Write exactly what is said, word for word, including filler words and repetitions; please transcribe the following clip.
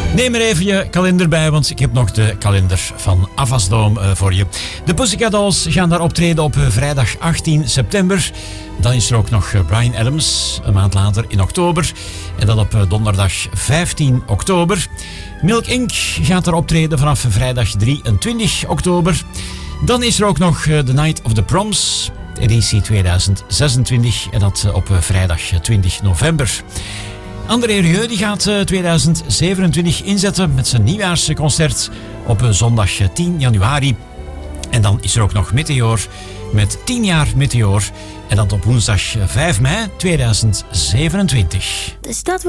Neem er even je kalender bij, want ik heb nog de kalender van Avasdome uh, voor je. De Pussycat Dolls gaan daar optreden op uh, vrijdag achttien september. Dan is er ook nog uh, Bryan Adams, een maand later in oktober. En dan op uh, donderdag vijftien oktober. Milk Incorporated gaat daar optreden vanaf vrijdag drieëntwintig oktober. Dan is er ook nog uh, The Night of the Proms, editie tweeduizend zesentwintig. En dat uh, op uh, vrijdag twintig november. André Rieu die gaat uh, tweeduizend zevenentwintig inzetten met zijn nieuwjaarsconcert op uh, zondag tien januari. En dan is er ook nog Meteor met tien jaar Meteor. En dat op woensdag vijf mei tweeduizend zevenentwintig. De stad